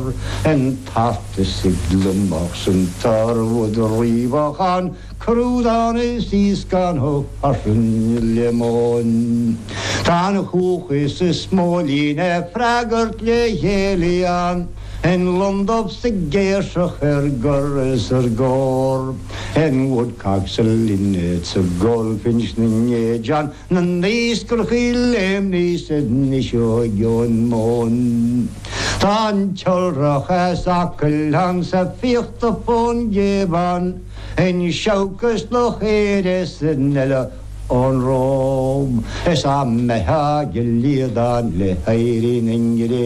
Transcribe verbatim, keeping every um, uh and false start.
en tatte siglumach sy'n tarfod rifach an crwdan y sisgan ho arsen lemon. Tan chwchus y smolin e fragart le helian en Londop sy gersach er gyrrys er gor en woodcock sy linnet sy golfinch na ngejan na neisgwrch i lem nis ed nisio gion mon. Tan tjolrach as akelang sy ficht y ffôn geban en siawcus loch eres nella on Rome es am meha gelidan le heirin ingre